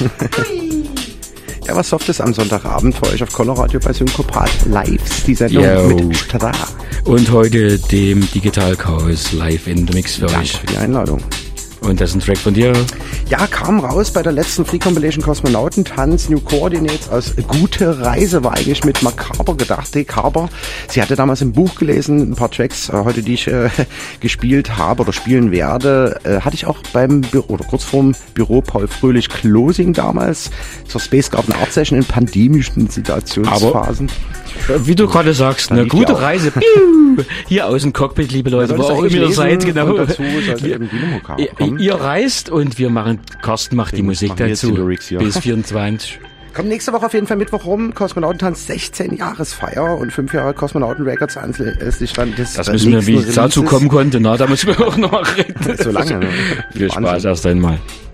Ja, was Softes am Sonntagabend für euch auf Coloradio bei Synkopat Lives, die Sendung mit Stra. Und heute dem Digital Chaos live in the Mix für Danke euch. für die Einladung. Und das ist ein Track von dir? Ja, kam raus bei der letzten Free Compilation Kosmonautentanz. New Coordinates aus Gute Reise war eigentlich mit Makaber gedacht. Carber. Sie hatte damals im Buch gelesen, ein paar Tracks, heute die ich gespielt habe oder spielen werde. Hatte ich auch beim Büro oder kurz vorm Büro Paul Fröhlich Closing damals zur Space Garden Art Session in pandemischen Situationsphasen. Aber, wie du gerade sagst, eine gute Reise. Hier aus dem Cockpit, liebe Leute, wo auch immer ihr seid, genau. Ihr reist und wir machen, Carsten macht die Musik dazu. Bis 24. Kommt nächste Woche auf jeden Fall Mittwoch rum. Kosmonautentanz 16 Jahresfeier und 5 Jahre Kosmonauten Records Stand des Das müssen wir, wie es dazu kommen konnte, da müssen wir auch noch mal reden. So lange, ne? Viel Spaß erst einmal.